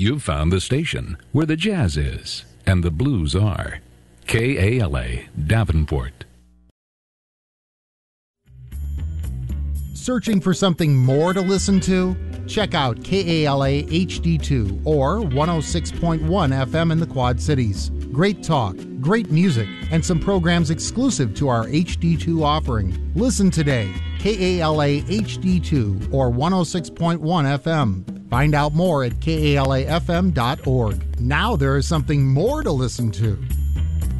You've found the station where the jazz is and the blues are. KALA, Davenport. Searching for something more to listen to? Check out KALA HD2 or 106.1 FM in the Quad Cities. Great talk, great music, and some programs exclusive to our HD2 offering. Listen today. KALA HD2 or 106.1 FM. Find out more at kalafm.org. Now there is something more to listen to.